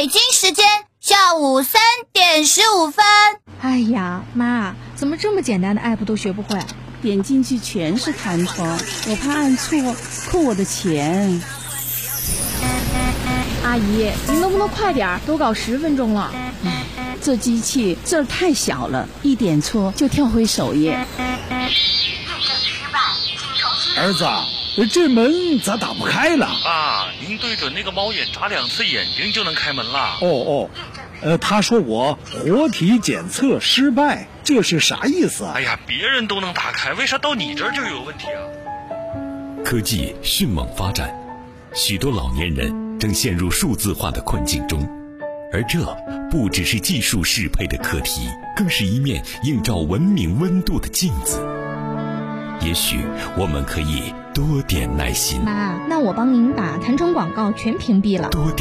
北京时间下午3点15分。 哎呀，妈，怎么这么简单的 app 都学不会？ 点进去全是弹窗，我怕按错扣我的钱。 阿姨，您能不能快点？都搞10分钟了。 这机器字儿太小了，一点错就跳回首页。 儿子，这门咋打不开了？ 啊，您对准那个猫眼眨2次眼睛就能开门了。 他说我活体检测失败，这是啥意思啊？ 哎呀，别人都能打开，为啥到你这儿就有问题啊？ 科技迅猛发展，许多老年人正陷入数字化的困境中，而这不只是技术适配的课题，更是一面映照文明温度的镜子。也许我们可以多点耐心。 妈，那我帮您把弹窗广告全屏蔽了。 多点